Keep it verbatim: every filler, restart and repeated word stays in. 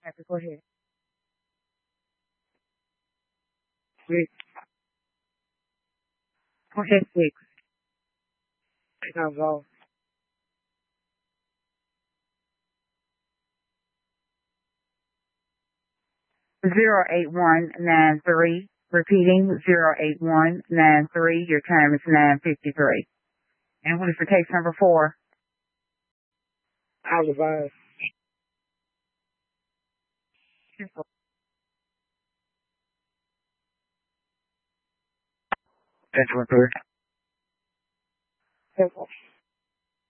Happy, go ahead. Six. Go ahead, six. Sounds off. Zero eight one nine three. Repeating, zero eight one nine three. Your time is nine fifty-three. And what is for case number four? I'll advise. Central and third. Simple.